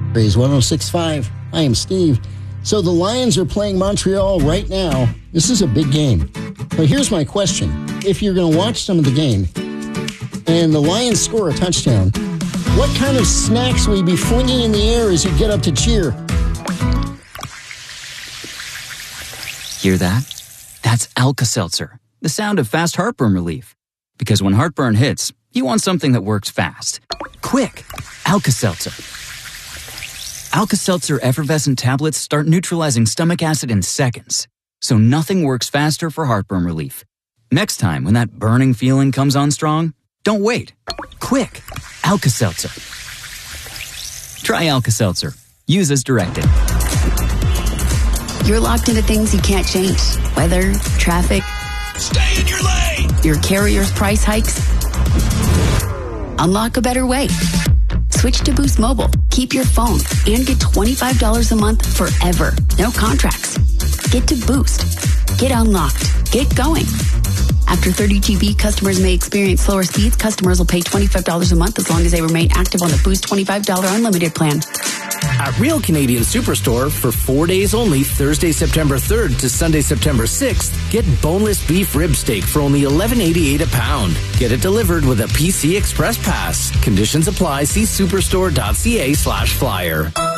Raise 106.5. I am Steve. So the Lions are playing Montreal right now. This is a big game. But here's my question. If you're going to watch some of the game and the Lions score a touchdown, what kind of snacks will you be flinging in the air as you get up to cheer? Hear that? That's Alka-Seltzer, the sound of fast heartburn relief. Because when heartburn hits, you want something that works fast. Quick! Alka-Seltzer. Alka-Seltzer effervescent tablets start neutralizing stomach acid in seconds, so nothing works faster for heartburn relief. Next time, when that burning feeling comes on strong, don't wait. Quick! Alka-Seltzer. Try Alka-Seltzer. Use as directed. You're locked into things you can't change. Weather, traffic. Stay in your lane! Your carrier's price hikes. Unlock a better way. Switch to Boost Mobile. Keep your phone and get $25 a month forever. No contracts. Get to Boost. Get unlocked. Get going. After 30 GB, customers may experience slower speeds. Customers will pay $25 a month as long as they remain active on the Boost $25 unlimited plan. At Real Canadian Superstore, for 4 days only, Thursday, September 3rd to Sunday, September 6th, get boneless beef rib steak for only $11.88 a pound. Get it delivered with a PC Express Pass. Conditions apply. See superstore.ca/flyer.